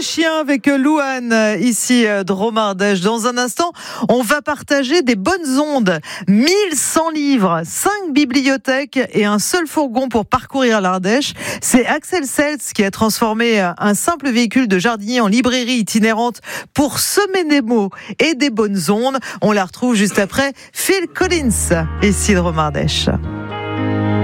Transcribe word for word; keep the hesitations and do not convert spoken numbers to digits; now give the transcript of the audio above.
des chiens avec Louane, ici Dromardèche. Dans un instant, on va partager des bonnes ondes. mille cent livres, cinq bibliothèques et un seul fourgon pour parcourir l'Ardèche. C'est Axel Seltz qui a transformé un simple véhicule de jardinier en librairie itinérante pour semer des mots et des bonnes ondes. On la retrouve juste après Phil Collins, ici Dromardèche.